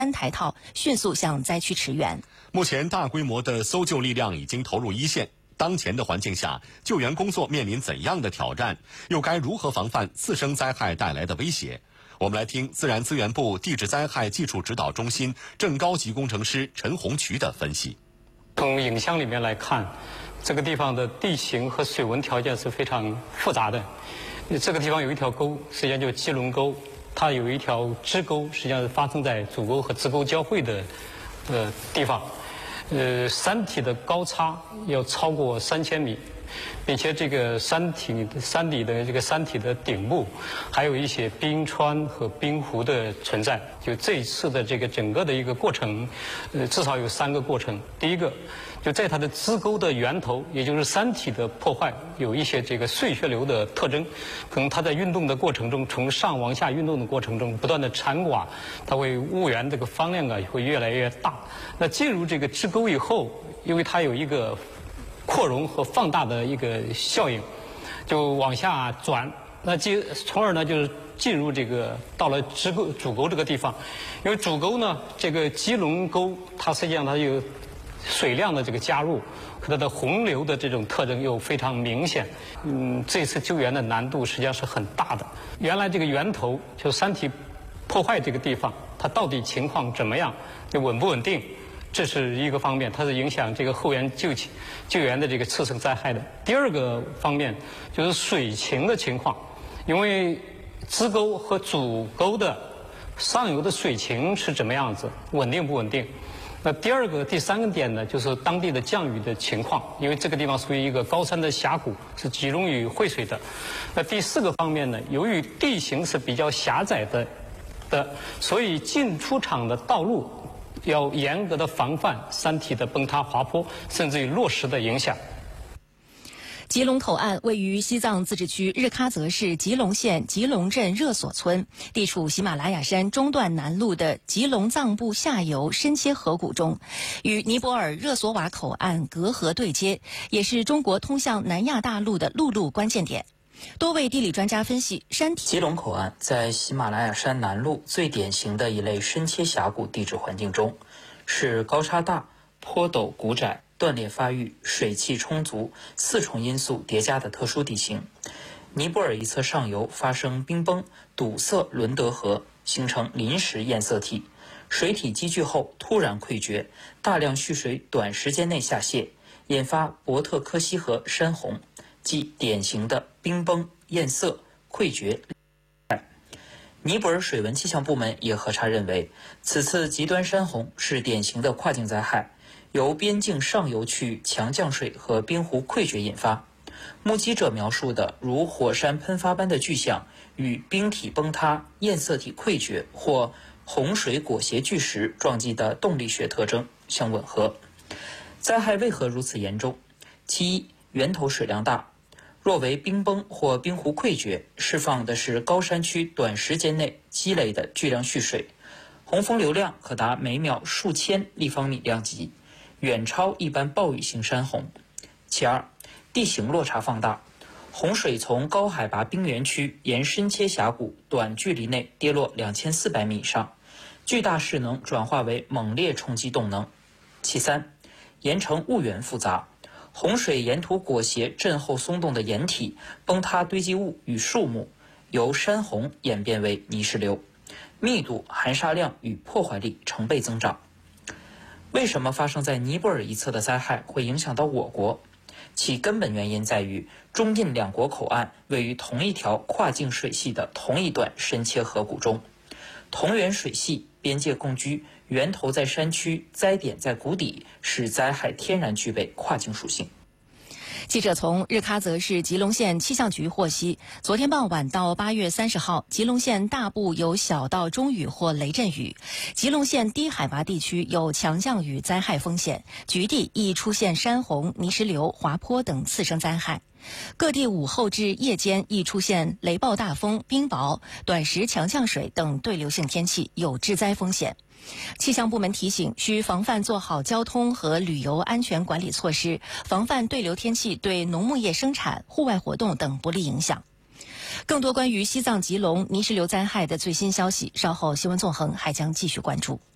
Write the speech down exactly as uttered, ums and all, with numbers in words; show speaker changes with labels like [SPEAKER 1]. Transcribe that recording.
[SPEAKER 1] 三台套，迅速向灾区驰援。
[SPEAKER 2] 目前，大规模的搜救力量已经投入一线。当前的环境下，救援工作面临怎样的挑战？又该如何防范次生灾害带来的威胁？我们来听自然资源部地质灾害技术指导中心正高级工程师陈红渠的分析。
[SPEAKER 3] 从影像里面来看，这个地方的地形和水文条件是非常复杂的。这个地方有一条沟，实际上就是基隆沟，它有一条支沟，实际上是发生在主沟和支沟交汇的呃地方。呃，山体的高差要超过三千米，并且这个山体山底的这个山体的顶部，还有一些冰川和冰湖的存在。就这一次的这个整个的一个过程，呃，至少有三个过程。第一个，就在它的支沟的源头，也就是山体的破坏，有一些这个碎屑流的特征。可能它在运动的过程中，从上往下运动的过程中，不断的缠刮，它会物源这个方量啊会越来越大。那进入这个支沟以后，因为它有一个扩容和放大的一个效应，就往下转，那进从而呢就是进入这个到了支沟主沟这个地方，因为主沟呢这个基隆沟它实际上它有水量的这个加入和它的洪流的这种特征又非常明显，嗯，这次救援的难度实际上是很大的。原来这个源头就山体破坏这个地方，它到底情况怎么样，就稳不稳定？这是一个方面，它是影响这个后援救起救援的这个次生灾害的。第二个方面就是水情的情况，因为支沟和主沟的上游的水情是怎么样子，稳定不稳定？那第二个、第三个点呢，就是当地的降雨的情况，因为这个地方属于一个高山的峡谷，是集中于汇水的。那第四个方面呢，由于地形是比较狭窄的的，所以进出场的道路要严格的防范山体的崩塌滑坡，甚至于落石的影响。
[SPEAKER 1] 吉隆口岸位于西藏自治区日喀则市吉隆县吉隆镇热索村，地处喜马拉雅山中段南麓的吉隆藏布下游深切河谷中，与尼泊尔热索瓦口岸隔河对接，也是中国通向南亚大陆的陆路关键点。多位地理专家分析，山体
[SPEAKER 4] 吉隆口岸在喜马拉雅山南麓最典型的一类深切峡谷地质环境中，是高差大、坡陡谷窄、断裂发育、水汽充足四重因素叠加的特殊地形。尼泊尔一侧上游发生冰崩，堵塞伦德河，形成临时堰塞体，水体积聚后突然溃决，大量蓄水短时间内下泄，引发伯特科西河山洪，即典型的冰崩、堰塞、溃决。尼泊尔水文气象部门也核查认为，此次极端山洪是典型的跨境灾害，由边境上游区强降水和冰湖溃决引发。目击者描述的如火山喷发般的巨响，与冰体崩塌、堰塞体溃决或洪水裹挟巨石撞击的动力学特征相吻合。灾害为何如此严重？其一，源头水量大。若为冰崩或冰湖溃决，释放的是高山区短时间内积累的巨量蓄水，洪峰流量可达每秒数千立方米量级，远超一般暴雨型山洪。其二，地形落差放大，洪水从高海拔冰原区沿深切峡谷短距离内跌落两千四百米以上，巨大势能转化为猛烈冲击动能。其三，岩层物源复杂，洪水沿途裹挟震后松动的岩体、崩塌堆积物与树木，由山洪演变为泥石流，密度、含沙量与破坏力成倍增长。为什么发生在尼泊尔一侧的灾害会影响到我国？其根本原因在于中印两国口岸位于同一条跨境水系的同一段深切河谷中，同源水系，边界共居，源头在山区，灾点在谷底，使灾害天然具备跨境属性。
[SPEAKER 1] 记者从日喀则市吉隆县气象局获悉，昨天傍晚到八月三十号，吉隆县大部有小到中雨或雷阵雨，吉隆县低海拔地区有强降雨灾害风险，局地易出现山洪、泥石流、滑坡等次生灾害。各地午后至夜间易出现雷暴大风、冰雹、短时强降水等对流性天气，有致灾风险。气象部门提醒，需防范做好交通和旅游安全管理措施，防范对流天气对农牧业生产、户外活动等不利影响。更多关于西藏吉隆泥石流灾害的最新消息，稍后新闻纵横还将继续关注。